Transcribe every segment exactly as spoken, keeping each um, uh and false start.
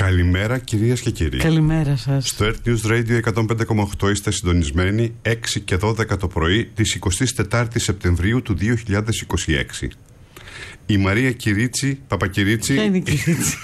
Καλημέρα κυρίες και κύριοι. Καλημέρα σας. Στο Earth News Radio εκατόν πέντε κόμμα οκτώ είστε συντονισμένοι έξι και δώδεκα το πρωί της εικοστής τέταρτης Σεπτεμβρίου του δύο χιλιάδες είκοσι έξι. Η Κυρίτσι, Παπακυρίτσι. Ποια είναι η Κυρίτσι?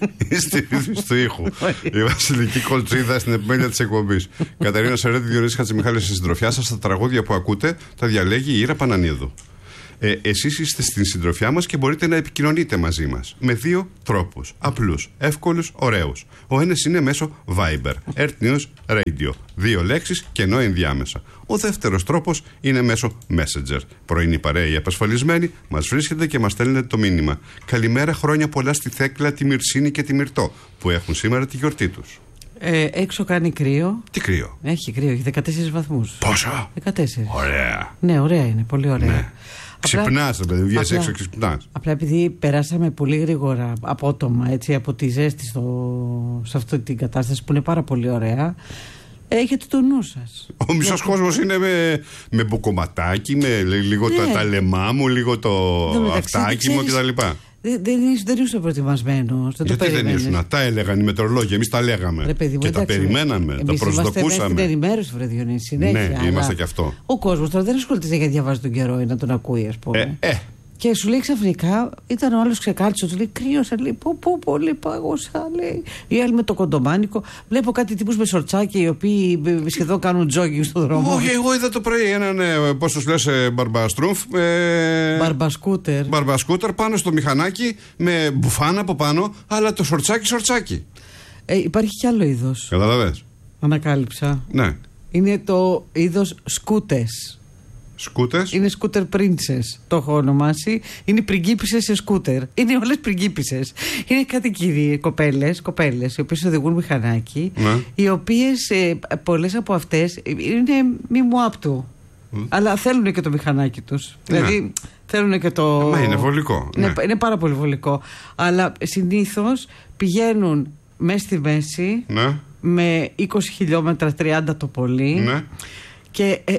Στη ρύθμιση του ήχου. Η Βασιλική Κολτσίδα στην επιμέλεια της εκπομπής. Καταρίνα Σερέτη, Διονύση Χατζημιχάλη στη συντροφιά σας. Τα τραγούδια που ακούτε τα διαλέγει η Ήρα Πανανίδου. Ε, εσείς είστε στην συντροφιά μας και μπορείτε να επικοινωνείτε μαζί μας με δύο τρόπους. Απλούς, εύκολους, ωραίους. Ο ένας είναι μέσω Viber, Earth News Radio. Δύο λέξεις και ενώ ενδιάμεσα. Ο δεύτερος τρόπος είναι μέσω Messenger. Πρωινή παρέα ή απασφαλισμένη, μας βρίσκεται και μας στέλνετε το μήνυμα. Καλημέρα, χρόνια πολλά στη Θέκλα, τη Μυρσίνη και τη Μυρτώ που έχουν σήμερα τη γιορτή τους. Ε, έξω κάνει κρύο. Τι κρύο? Έχει κρύο, έχει δεκατέσσερις βαθμούς. Πόσο? δεκατέσσερις. Ωραία. Ναι, ωραία είναι, πολύ ωραία. Ναι. Ξυπνάς, παιδί, βγες απλά, έξω και ξυπνάς. Απλά επειδή περάσαμε πολύ γρήγορα, απότομα, έτσι, από τη ζέστη στο, σε αυτή την κατάσταση που είναι πάρα πολύ ωραία, έχετε το νου σας. Ο μισός Για... κόσμος είναι με, με μπουκωματάκι, με λίγο ναι. τα, τα λεμά μου, λίγο το αυτάκι μου κτλ. Δεν, δεν, δεν ήσουν προετοιμασμένο. Γιατί δεν ήσουν? Τα έλεγαν οι μετεωρολόγοι. Εμείς τα λέγαμε. Ρε, παιδί μου, και εντάξει, τα περιμέναμε. Τα προσδοκούσαμε. Είμαστε στην ενημέρωση, βρε Διονύση, συνέχεια. Ναι, είμαστε κι αυτό. Ο κόσμος τώρα δεν ασχολείται για να διαβάζει τον καιρό ή να τον ακούει, ας πούμε. Ε, ε. Και σου λέει ξαφνικά, ήταν ο άλλος ξεκάλτσο, του λέει κρύωσα, λέει πω πω πολύ πάγωσα, λέει. Οι άλλοι με το κοντομάνικο. Βλέπω κάτι τύπους με σορτσάκια οι οποίοι σχεδόν κάνουν τζόγινγκ στον δρόμο. Όχι, εγώ είδα το πρωί έναν, πώς τους λες, μπαρμπαστρούμφ. Ε, μπαρμπασκούτερ. Μπαρμπασκούτερ πάνω στο μηχανάκι με μπουφάνα από πάνω, αλλά το σορτσάκι σορτσάκι. Ε, υπάρχει κι άλλο είδος. Καταλαβες? Ανακάλυψα. Ναι. Είναι το είδος σκούτες. Σκούτες. Είναι σκούτερ princess, το έχω ονομάσει. Είναι πριγκίπισσες σε σκούτερ. Είναι όλες πριγκίπισσες. Είναι κάτι κύριοι, κοπέλες, κοπέλες, οι οποίες οδηγούν μηχανάκι, ναι. Οι οποίες ε, πολλές από αυτές είναι μη μου άπτου. Mm. Αλλά θέλουν και το μηχανάκι τους. Ναι. Δηλαδή θέλουν και το. Μα είναι βολικό. Είναι, ναι. είναι πάρα πολύ βολικό. Αλλά συνήθως πηγαίνουν μέσα στη μέση, ναι. Με είκοσι χιλιόμετρα, τριάντα το πολύ. Ναι. Και. Ε,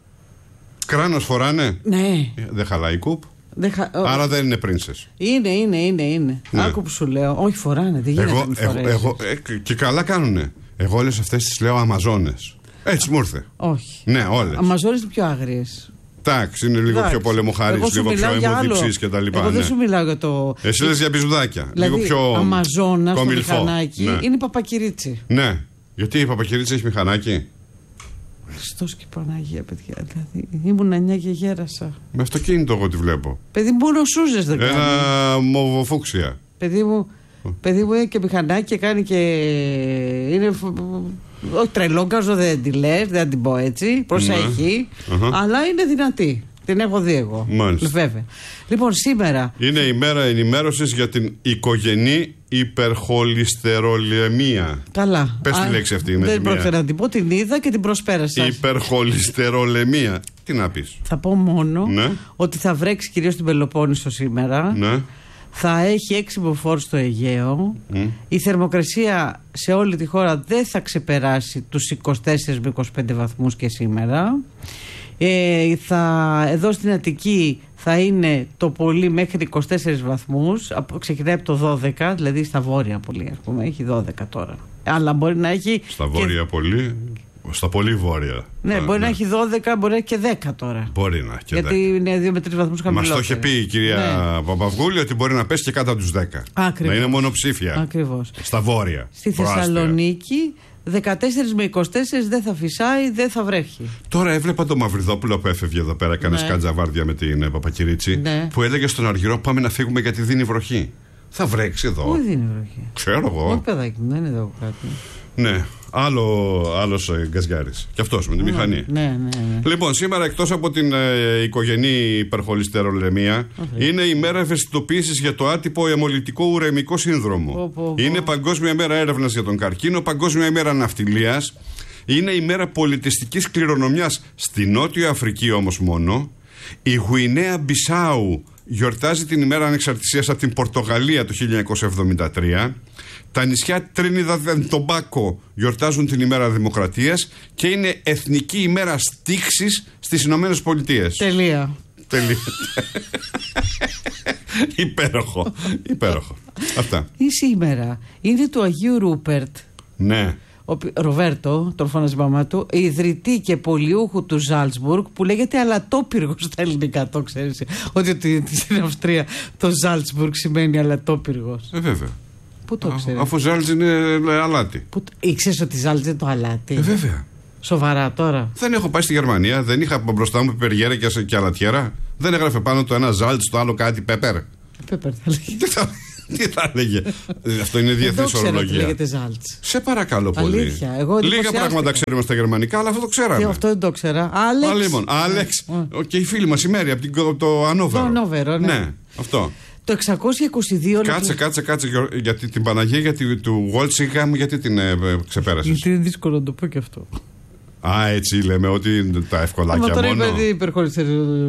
κράνος φοράνε. Ναι. Δεν χαλάει κουπ. Δεν χα... Άρα δεν είναι princess. Είναι, είναι, είναι, είναι. Ναι. Άκου που σου λέω. Όχι, φοράνε. Δεν γίνεται εγώ, να εγώ, εγώ, ε, και καλά κάνουνε. Εγώ όλες αυτές τις λέω Αμαζόνες. Έτσι μου ήρθε. Όχι. Ναι, όλες. Αμαζόνες είναι πιο άγριες. Εντάξει, είναι λίγο Εντάξει. πιο πολεμοχάρης, λίγο πιο αιμοδιψής και τα λοιπά. Εγώ ναι. δεν σου μιλάω για το. Εσύ λες για μπιζουδάκια. Δηλαδή, λίγο πιο. Αμαζόνα στο μηχανάκι ναι. Είναι Παπακυρίτσι. Ναι. Γιατί η Παπακυρίτσι έχει μηχανάκι? Χριστός και Παναγία, παιδιά. Δηλαδή, ήμουν εννιά και γέρασα. Με αυτοκίνητο εγώ τη βλέπω. Παιδί μου, μόνο σούζες δεν κάνει. Ένα μοβοφούξια. Παιδί μου, παιδί μου έχει και μηχανάκι και κάνει και. Είναι. Όχι τρελόγκαζο, δεν τη λες, δεν την πω έτσι. Προσέχει. Ναι. Uh-huh. Αλλά είναι δυνατή. Την έχω δει εγώ. Μάλιστα. Βέβαια. Λοιπόν, σήμερα. Είναι η μέρα ενημέρωσης για την οικογενή υπερχολυστερολεμία. Καλά. Πες τη λέξη αυτή. Δεν πρόκειται να την πω, την είδα και την προσπέρασα. Υπερχολυστερολεμία. Τι να πεις? Θα πω μόνο ναι. ότι θα βρέξει κυρίως στην Πελοπόννησο σήμερα. Ναι. Θα έχει έξι μποφόρ στο Αιγαίο. Mm. Η θερμοκρασία σε όλη τη χώρα δεν θα ξεπεράσει τους είκοσι τέσσερα με είκοσι πέντε βαθμούς και σήμερα. Ε, θα, εδώ στην Αττική θα είναι το πολύ μέχρι είκοσι τέσσερις βαθμούς. Ξεκινάει από το δώδεκα, δηλαδή στα βόρεια πολύ, ας πούμε. Έχει δώδεκα τώρα. Αλλά μπορεί να έχει. Στα βόρεια και... πολύ. Στα πολύ βόρεια. Ναι, μπορεί ναι. να έχει δώδεκα, μπορεί να έχει και δέκα τώρα. Μπορεί να έχει και γιατί δέκα. Είναι δύο με τρεις βαθμούς χαμηλότερα. Μας το είχε πει η κυρία ναι. Παπαυγούλη ότι μπορεί να πέσει και κάτω από τους δέκα. Ακριβώς. Να είναι μονοψήφια. Ακριβώς. Στα βόρεια. Στη Θεσσαλονίκη δεκατέσσερα με είκοσι τέσσερα δεν θα φυσάει, δεν θα βρέχει. Τώρα έβλεπα το Μαυριδόπουλο που έφευγε εδώ πέρα, έκανε ναι. σκάτζα βάρδια με την Παπακυρίτσι, ναι. που έλεγε στον Αργυρό πάμε να φύγουμε γιατί δίνει βροχή. Θα βρέξει εδώ. Πού δίνει βροχή? Ξέρω εγώ. Όχι παιδάκι, δεν είναι εδώ κάτι. Ναι. Άλλο, άλλος ε, γκαζιάρης. Και αυτός με τη ναι, μηχανή. Ναι, ναι, ναι. Λοιπόν, σήμερα εκτός από την ε, οικογενή υπερχολυστερολεμία, okay. είναι η μέρα ευαισθητοποίησης για το άτυπο αιμολυτικό ουρεμικό σύνδρομο. Oh, oh, oh. Είναι Παγκόσμια Μέρα Έρευνας για τον Καρκίνο, Παγκόσμια Μέρα Ναυτιλίας. Είναι η μέρα πολιτιστικής κληρονομιάς στη Νότιο Αφρική όμως μόνο. Η Γουινέα Μπισάου γιορτάζει την ημέρα ανεξαρτησίας από την Πορτογαλία το χίλια εννιακόσια εβδομήντα τρία. Τα νησιά Τρίνιδαντ και Τομπάκο γιορτάζουν την ημέρα Δημοκρατίας και είναι εθνική ημέρα στίξης στις Ηνωμένες Πολιτείες. Τελεία. Τελεία. Υπέροχο. Υπέροχο. Αυτά. Ή σήμερα είναι του Αγίου Ρούπερτ. Ναι. Ο Ροβέρτο, τον φώναζε η μαμά του, ιδρυτή και πολιούχου του Ζάλτσμπουργκ, που λέγεται αλατόπυργο στα ελληνικά. Το ξέρεις, ότι στην Αυστρία το Ζάλτσμπουργκ σημαίνει αλατόπυργο. Ε, βέβαια. Πού το ξέρεις? Αφού Ζάλτζ είναι αλάτι. Ήξερες ότι Ζάλτζ είναι το αλάτι? Ε, βέβαια. Σοβαρά τώρα? Δεν έχω πάει στη Γερμανία, δεν είχα μπροστά μου πιπεριέρα και, και αλατιέρα. Δεν έγραφε πάνω το ένα Ζάλτζ, το άλλο κάτι πέπερ. Πέπερ θα λέγε. Τι θα έλεγε? Αυτό είναι διεθνής ορολογία. Λέγεται Ζάλτς. Σε παρακαλώ πολύ. Αλήθεια. Εγώ λίγα πράγματα ξέρουμε στα γερμανικά, αλλά αυτό το ξέραμε. Και αυτό δεν το ξέρα. Άλεξ. Άλεξ. Και η φίλη μας η Μέρη από το Ανόβερο. Το Ανόβερο, ναι. Ναι, αυτό. Το εξακόσια είκοσι δύο. Κάτσε, κάτσε, κάτσε. Γιατί την Παναγία γιατί, του Walsingham, γιατί την ε, ξεπέρασες? Γιατί είναι δύσκολο να το πω και αυτό. Α, έτσι λέμε, ότι τα ευκολάκια μόνο. Τώρα είπα υπερχώρησε.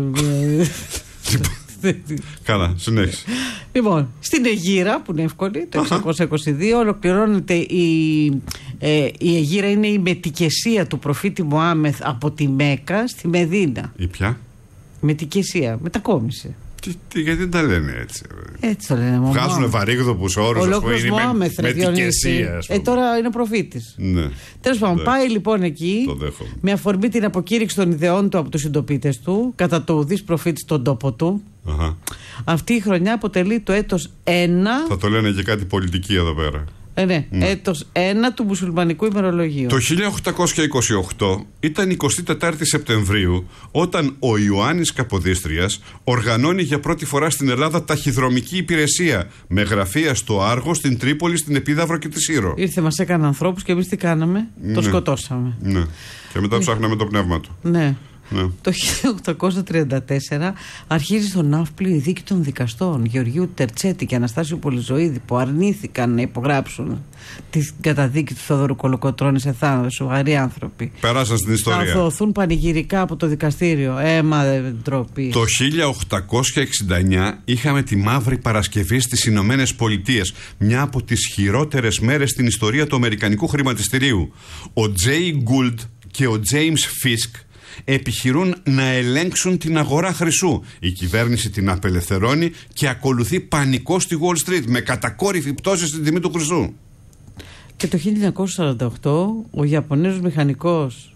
Καλά, συνέχισε. Λοιπόν, στην Αιγύρα, που είναι εύκολη, το εξακόσια είκοσι δύο, ολοκληρώνεται η, ε, η Αιγύρα, είναι η μετικεσία του προφήτη Μωάμεθ από τη Μέκα στη Μεδίνα. Η ποια? Μετικεσία, μετακόμισε. Τι, τι, γιατί δεν τα λένε έτσι? Έτσι το λένε. Βγάζουν βαρύγδοπους όρους. Ολόκληρος Μωάμεθ, με μετικεσία. Ε, τώρα είναι προφήτης. Ναι. Τέλος πάντων, πάει λοιπόν εκεί με αφορμή την αποκήρυξη των ιδεών του από τους συντοπίτες του, κατά το ουδής προφήτη στον τόπο του. Αχα. Αυτή η χρονιά αποτελεί το έτος ένα. Θα το λένε και κάτι πολιτική εδώ πέρα. Ε, ναι, mm. έτος ένα του μουσουλμανικού ημερολογίου. Το χίλια οκτακόσια είκοσι οκτώ ήταν εικοστή τέταρτη Σεπτεμβρίου, όταν ο Ιωάννης Καποδίστριας οργανώνει για πρώτη φορά στην Ελλάδα ταχυδρομική υπηρεσία με γραφεία στο Άργο, στην Τρίπολη, στην Επίδαυρο και τη Σύρο. Ήρθε, μας έκανε ανθρώπους και εμείς τι κάναμε? Ναι. Το σκοτώσαμε. Ναι. Και μετά ψάχναμε το πνεύμα του. Ναι. Ναι. Το χίλια οκτακόσια τριάντα τέσσερα αρχίζει στο Ναύπλιο η δίκη των δικαστών Γεωργίου Τερτσέτη και Αναστάσιου Πολυζωίδη, που αρνήθηκαν να υπογράψουν την καταδίκη του Θοδωρού Κολοκοτρώνη σε θάνατο. Σοβαροί άνθρωποι. Περάσαν στην ιστορία. Θα αθωωωθούν πανηγυρικά από το δικαστήριο. Έμα δεν ντροπή. Το χίλια οκτακόσια εξήντα εννιά είχαμε τη Μαύρη Παρασκευή στις Ηνωμένες Πολιτείες. Μια από τις χειρότερες μέρες στην ιστορία του αμερικανικού χρηματιστηρίου. Ο Τζέι Γκούλτ και ο Τζέιμς Φίσκ επιχειρούν να ελέγξουν την αγορά χρυσού. Η κυβέρνηση την απελευθερώνει και ακολουθεί πανικό στη Wall Street με κατακόρυφη πτώση στην τιμή του χρυσού. Και το χίλια εννιακόσια σαράντα οκτώ ο Ιαπωνέζος μηχανικός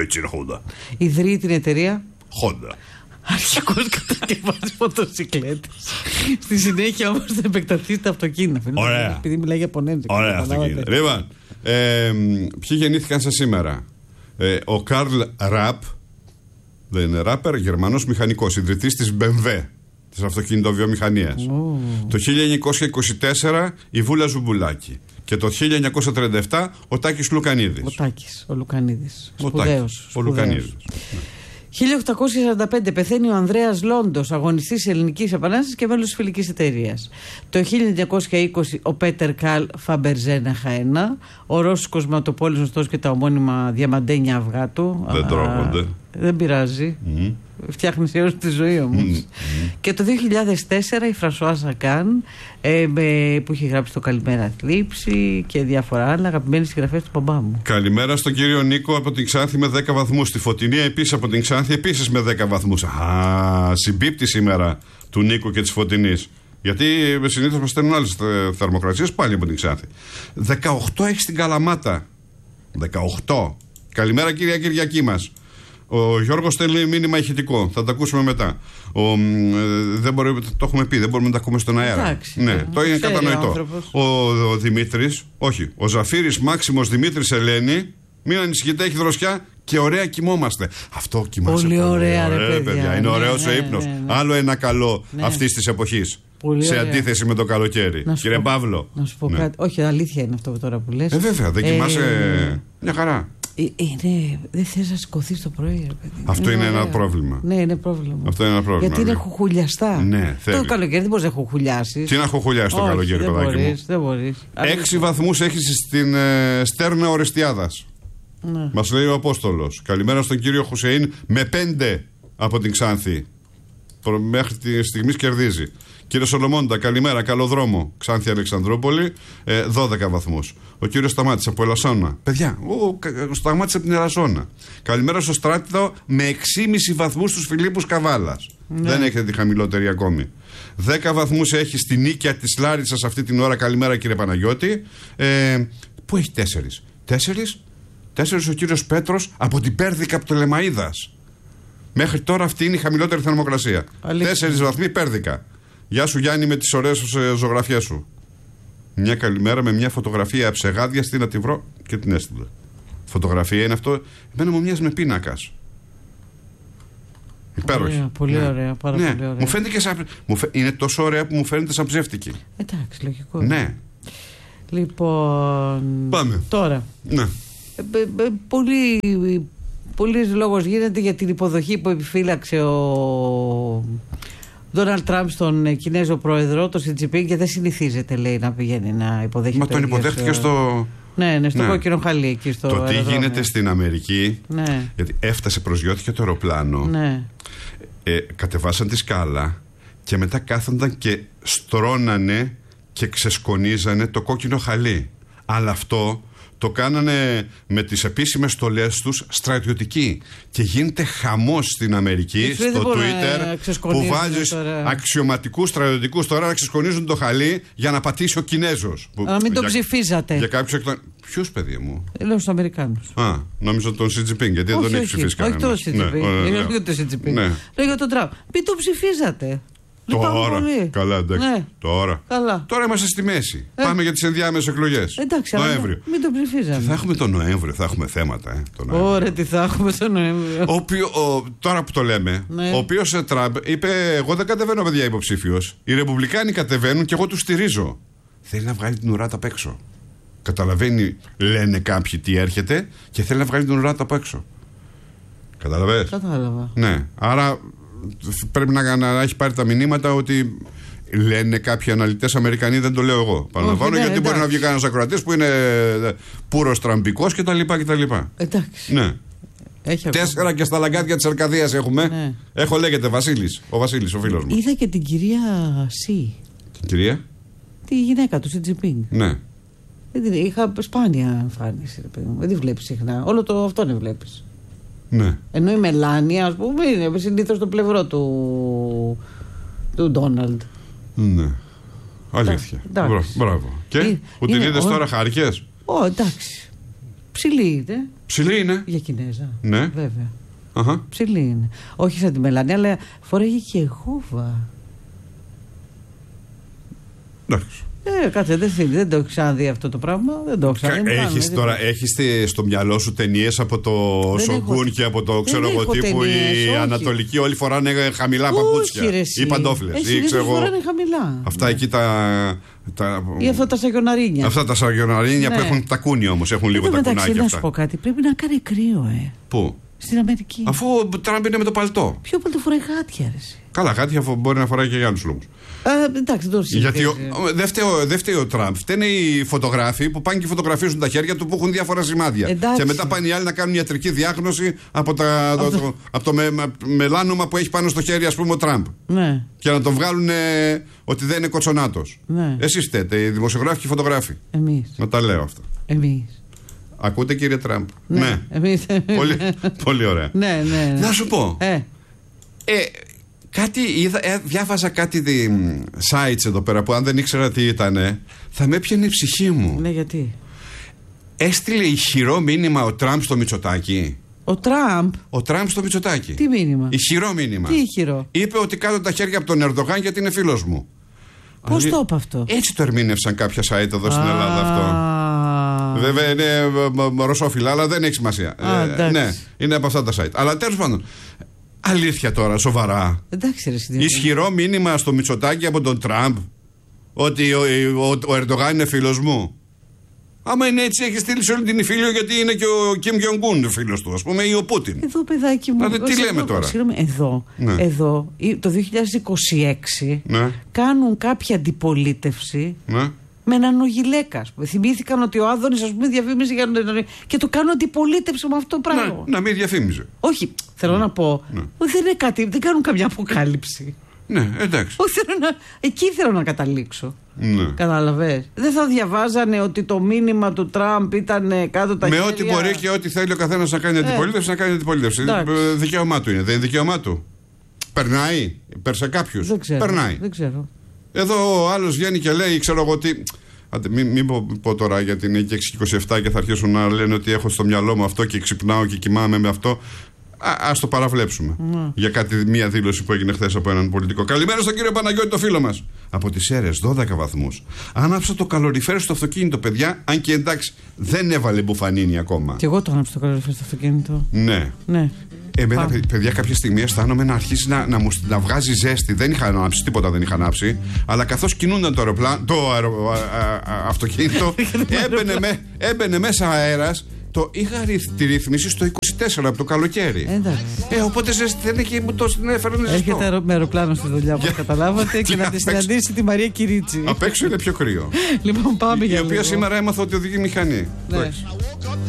ιδρύει την εταιρεία Honda. Αρχικώς κατασκευάζει μοτοσυκλέτες. Στη συνέχεια όμως θα επεκταθεί στα αυτοκίνητα. Ωραία. Επειδή μιλάει Ιαπωνέζικα. Ωραία αυτοκίνητα. Λοιπόν, ε, ποιοι γεννήθηκαν σε σήμερα? Ε, ο Καρλ Ραπ, δεν είναι ράπερ, Γερμανός μηχανικός, ιδρυτής της μπι εμ ντάμπλιου, της αυτοκινητοβιομηχανίας. Oh. Το χίλια εννιακόσια είκοσι τέσσερα η Βούλα Ζουμπουλάκη. Και το χίλια εννιακόσια τριάντα επτά ο Τάκης Λουκανίδης. Ο Τάκης, ο Λουκανίδης. Ο Σπουδαίος. Τάκης, ο Λουκανίδης. χίλια οκτακόσια σαράντα πέντε πεθαίνει ο Ανδρέας Λόντος, αγωνιστής Ελληνικής Επανάστασης και μέλος της Φιλικής Εταιρείας. Το χίλια εννιακόσια είκοσι ο Πέτερ Καλ Φαμπερζένα Χαένα, ο Ρώσος κοσματοπόλης γνωστός και τα ομώνυμα διαμαντένια αυγά του. Δεν τρώγονται. Δεν πειράζει. Mm. Φτιάχνει σε όλη τη ζωή όμως. Mm. Mm. Και το δύο χιλιάδες τέσσερα η Φρανσουάζα Καν, ε, με, που είχε γράψει το Καλημέρα Θλίψη και διάφορα άλλα, αγαπημένοι συγγραφές του μπαμπά μου. Καλημέρα στον κύριο Νίκο από την Ξάνθη με δέκα βαθμούς. Στη Φωτεινή επίσης από την Ξάνθη επίσης με δέκα βαθμούς. Α, συμπίπτει σήμερα του Νίκου και της Φωτεινής. Γιατί συνήθως μας στέλνουν άλλες θερμοκρασίες πάλι από την Ξάνθη. δεκαοκτώ έχει στην Καλαμάτα. δεκαοκτώ. Καλημέρα κυρία Κυριακή μας. Ο Γιώργος στέλνει μήνυμα ηχητικό. Θα το ακούσουμε μετά. Ο, ε, δεν μπορεί, το έχουμε πει, δεν μπορούμε να τα ακούμε στον αέρα. Εντάξει, ναι, το είναι κατανοητό. Ο, ο Δημήτρης, όχι, ο Ζαφύρης Μάξιμος Δημήτρης Ελένη, μην ανησυχείτε, έχει δροσιά και ωραία κοιμόμαστε. Αυτό κοιμάσαι πολύ. Πολύ ωραία, ρε ωραία, παιδιά. παιδιά. Είναι ναι, ωραίος ναι, ο ύπνος. Ναι, ναι. Άλλο ένα καλό ναι. αυτής της εποχής. Πολύ σε ωραία. αντίθεση με το καλοκαίρι. Κύριε πω, Παύλο. Να σου πω ναι. κάτι. Όχι, αλήθεια είναι αυτό τώρα που λες. Ε, βέβαια, δεν κοιμάσαι. Ε, μια χαρά. Είναι, δεν θες να σηκωθείς το πρωί, ρε παιδί. Αυτό είναι, είναι ένα πρόβλημα. Ναι, είναι πρόβλημα. Αυτό είναι ένα πρόβλημα. Γιατί είναι χουχουλιαστά. Ναι, το καλοκαίρι δεν μπορείς να χουχουλιάσεις. Τι να χουχουλιάσεις το καλοκαίρι, παιδάκι μου. Μπορείς, δεν μπορείς. Έξι βαθμούς έχεις στην ε, Στέρνα Ορεστιάδας. Ναι. Μας λέει ο Απόστολος. Καλημέρα στον κύριο Χουσεΐν με πέντε από την Ξάνθη. μέχρι τη στιγμή κερδίζει. Κύριε Σολομώντα, καλημέρα, καλό δρόμο. Ξάνθη Αλεξανδρούπολη, ε, δώδεκα βαθμούς. Ο κύριος Σταμάτης από Ελασσόνα. Παιδιά, ο Σταμάτης από την Ελασσόνα. Καλημέρα στο Στράτητο με έξι κόμμα πέντε βαθμούς στους Φιλίππους Καβάλας. Ναι. Δεν έχετε τη χαμηλότερη ακόμη. δέκα βαθμούς έχει στη Νίκαια της Λάρισσας αυτή την ώρα. Καλημέρα, κύριε Παναγιώτη. Ε, πού έχει τέσσερις. Τέσσερις. Τέσσερις ο κύριος Πέτρος από την Πέρδικα από το Λεμαΐδας. Μέχρι τώρα αυτή είναι η χαμηλότερη θερμοκρασία. Τέσσερις βαθμοί Πέρδικα. Γεια σου Γιάννη με τις ωραίες ζωγραφιές σου. Μια καλημέρα με μια φωτογραφία αψεγάδια στην να τη βρω και την έστειλα. Φωτογραφία είναι αυτό. Εμένα μου μοιάζει με πίνακας. Υπέροχη. Ωραία, πολύ ναι. ωραία, πάρα ναι. πολύ ωραία. Μου φαίνεται και σαν... μου φαι... Είναι τόσο ωραία που μου φαίνεται σαν ψεύτικη. Εντάξει, λογικό. Ναι. Λοιπόν. Πάμε. Τώρα. Ναι. Ε, ε, ε, πολύ, πολύς λόγος γίνεται για την υποδοχή που επιφύλαξε ο Ντόναλντ Τραμπ στον Κινέζο πρόεδρο, τον Σι Τζινπίνγκ, και δεν συνηθίζεται, λέει, να πηγαίνει να υποδέχεται. Μα τον υποδέχτηκε στο. Ναι, ναι, στο ναι. κόκκινο χαλί εκεί στο. Το τι αεροδρόμιο. γίνεται στην Αμερική. Ναι. Γιατί έφτασε, προσγειώθηκε το αεροπλάνο. Ναι. Ε, κατεβάσαν τη σκάλα και μετά κάθονταν και στρώνανε και ξεσκονίζανε το κόκκινο χαλί. Αλλά αυτό το κάνανε με τις επίσημες στολές τους στρατιωτικοί. Και γίνεται χαμός στην Αμερική, δεν στο Twitter, που βάζεις τώρα αξιωματικούς στρατιωτικούς τώρα να ξεσκονίζουν το χαλί για να πατήσει ο Κινέζος. Να μην τον για, ψηφίζατε. Για κάποιους εκ των... Ποιους, παιδί μου? Λέω στους Αμερικάνους. Α, νόμιζα τον Σι Τζινπίνγκ, γιατί όχι, δεν τον έχει όχι, ψηφίσει κανένα. όχι τον Σι Τζινπίνγκ. Όχι τον Σι Τζινπίνγκ. Λέω για τον Τραμπ. Μην τον ψηφίζατε. Τώρα. Καλά, εντάξει. Ναι. Τώρα. Καλά. Τώρα είμαστε στη μέση. Ε. Πάμε για τις ενδιάμεσες εκλογές. Εντάξει, Νοέμβριο. Μην τον ψηφίζαμε. Θα έχουμε τον Νοέμβριο, θα έχουμε θέματα. Ε, Ωραία, τι θα έχουμε τον Νοέμβριο. Ο οποίο, ο, τώρα που το λέμε, ναι. Ο οποίος ε, Τραμπ είπε: εγώ δεν κατεβαίνω, παιδιά, υποψήφιος. Οι Ρεπουμπλικάνοι κατεβαίνουν και εγώ τους στηρίζω. Θέλει να βγάλει την ουράτα απ' έξω. Καταλαβαίνει, λένε κάποιοι, τι έρχεται και θέλει να βγάλει την ουράτα απ' έξω. Καταλαβαίνεις. Κατάλαβα. Ναι, άρα πρέπει να, να έχει πάρει τα μηνύματα ότι λένε κάποιοι αναλυτές Αμερικανοί, δεν το λέω εγώ. Παραλαμβάνω, ναι, γιατί εντάξει. Μπορεί να βγει κανένας ακροατής που είναι πούρος τραμπικός κτλ. Εντάξει. Ναι. Έχει Τέσσερα ακόμα. Και στα λαγκάδια της Αρκαδίας έχουμε. Ναι. Έχω, λέγεται Βασίλης. Ο Βασίλης, ο φίλος μου. Είδα και την κυρία Σι. Την κυρία? Τη γυναίκα του Σι Τζινπίνγκ. Ναι. Είχα σπάνια εμφάνιση. Δεν τη βλέπεις συχνά. Όλο το αυτό δεν βλέπεις. Ναι. Ενώ η Μελάνια, ας πούμε, είναι συνήθως στο πλευρό του του Ντόναλντ. Ναι. Αλήθεια. Μπράβο. Μπράβο. Και είναι, που την είδες ο... τώρα, χάρηκες? Ω, εντάξει. Ψηλή είναι. Ψηλή είναι. Για Κινέζα. Ναι. Βέβαια. Αχα. Ψηλή είναι. Όχι σαν τη Μελάνια, αλλά φοράει και γόβα. Εντάξει. Ε, κάτσε, δεν, δεν το έχω ξαναδεί αυτό το πράγμα. Δεν το έχω ξαναδεί. Έχεις τώρα, έχεις στο μυαλό σου ταινίες από το Σογκούν και από το ξέρω εγώ τι που οι Ανατολικοί όλοι φοράνε χαμηλά παπούτσια ή παντόφλες. Ή ξέρω φοράνε χαμηλά. Αυτά εκεί τα. τα ή αυτά τα σαγιοναρίνια. Αυτά τα σαγιοναρίνια ναι. Που έχουν τα κούνια όμως. Έχουν λίγο τα κουνάκια αυτά. Να σου πω κάτι. Πρέπει να κάνει κρύο, ε. Πού? Στην Αμερική. Αφού ο Τραμπ είναι με το παλτό. Ποιο παλτό φοράει γάτια, ρε. Καλά, γάτια μπορεί να φοράει και για άλλους λόγους. Ε, εντάξει, τώρα γιατί δεν φταίει ο Τραμπ. Φταίνε οι φωτογράφοι που πάνε και φωτογραφίζουν τα χέρια του που έχουν διάφορα σημάδια. Εντάξει. Και μετά πάνε οι άλλοι να κάνουν ιατρική διάγνωση από, τα, το, το, από το με, με, μελάνωμα που έχει πάνω στο χέρι, ας πούμε, ο Τραμπ. Ναι. Και να τον βγάλουν ε, ότι δεν είναι κοτσονάτος. Ναι. Εσείς φταίτε, οι δημοσιογράφοι και οι φωτογράφοι. Εμείς. Να τα λέω αυτά. Εμείς. Ακούτε, κύριε Τραμπ? Ναι. ναι. Εμείς. Πολύ, πολύ ωραία. Ναι, ναι, ναι. Να σου πω. Ε. Ε, κάτι είδα, ε, διάβαζα κάτι δι, sites εδώ πέρα που αν δεν ήξερα τι ήταν, θα με έπιανε η ψυχή μου. Ναι, γιατί? Έστειλε ηχηρό μήνυμα ο Τραμπ στο Μητσοτάκη. Ο Τραμπ? Ο Τραμπ στο Μητσοτάκη. Τι μήνυμα? Ηχηρό μήνυμα. Τι ηχηρό? Είπε ότι κάτω τα χέρια από τον Ερντογάν γιατί είναι φίλος μου. Πώς το είπε αυτό? Έτσι το ερμήνευσαν κάποια site εδώ στην Ελλάδα αυτό. Βέβαια είναι ρωσόφιλα, αλλά δεν έχει σημασία. Α, ε, ναι, είναι από αυτά τα site. Αλλά τέλος πάντων, αλήθεια τώρα, σοβαρά. Εντάξει, ρε, ισχυρό μήνυμα στο Μητσοτάκη από τον Τραμπ ότι ο, ο, ο Ερντογάν είναι φίλος μου. Άμα είναι έτσι, έχει στείλει σε όλη την φίλο, γιατί είναι και ο Κιμ Γιονγκούν φίλος του, ας πούμε, ή ο Πούτιν. Εδώ, παιδάκι μου. Δηλαδή, τι λέμε εδώ, τώρα. Συγγνώμη, εδώ, ναι. εδώ, το δύο χιλιάδες είκοσι έξι, ναι. κάνουν κάποια αντιπολίτευση. Ναι. Με έναν Ογιλέκα, ας πούμε. Θυμήθηκαν ότι ο Άδωνης, ας πούμε, διαφήμιζε για τον. Και το κάνουν αντιπολίτευση με αυτό το πράγμα. Να, να μην διαφήμιζε. Όχι, θέλω ναι. να πω. Ναι. Δεν είναι κάτι, δεν κάνουν καμιά αποκάλυψη. Ναι, εντάξει. Όχι, θέλω να, εκεί θέλω να καταλήξω. Ναι. Κατάλαβες. Δεν θα διαβάζανε ότι το μήνυμα του Τραμπ ήταν κάτω τα με χέρια. Με ό,τι μπορεί και ό,τι θέλει ο καθένας να κάνει αντιπολίτευση, ε. να κάνει αντιπολίτευση. Δικαίωμά του είναι. Δεν είναι δικαίωμά του. Περνάει. Περ σε κάποιους. Δεν ξέρω. Περνάει. Δεν ξέρω. Εδώ ο άλλος βγαίνει και λέει, ξέρω εγώ τι. Άντε, μην, μην πω, πω τώρα γιατί είναι και έξι και είκοσι επτά και θα αρχίσουν να λένε ότι έχω στο μυαλό μου αυτό και ξυπνάω και κοιμάμαι με αυτό. Α, ας το παραβλέψουμε. Mm. Για κάτι, μία δήλωση που έγινε χθες από έναν πολιτικό. Καλημέρα στον κύριο Παναγιώτη, το φίλο μας. Από τις Σέρρες, δώδεκα βαθμούς. Άναψα το καλοριφέρ στο αυτοκίνητο, παιδιά. Αν και εντάξει, δεν έβαλε μπουφανίνη ακόμα. Και εγώ το άναψα το καλοριφέρ στο αυτοκίνητο. Ναι. ναι. Εμένα, Πά. παιδιά, κάποια στιγμή αισθάνομαι να αρχίσει να, να, μου, να βγάζει ζέστη. Δεν είχα ανάψει, τίποτα δεν είχα ανάψει. Αλλά καθώς κινούνταν το, αεροπλάν, το αερο, α, α, α, αυτοκίνητο, έμπαινε, με, έμπαινε μέσα αέρας. Το είχα τη ρύθμιση στο είκοσι τέσσερα από το καλοκαίρι. Εντάξει. Ε, οπότε ζέστη δεν είχε, μου το έφερε ζεστό. Έρχεται με αεροπλάνο στη δουλειά, όπως καταλάβατε, και να τη συναντήσει τη Μαρία Κυρίτσι. Απ' έξω είναι πιο κρύο. Λοιπόν, πάμε για η οποία σήμερα έμαθα ότι οδηγεί μηχανή. Ναι.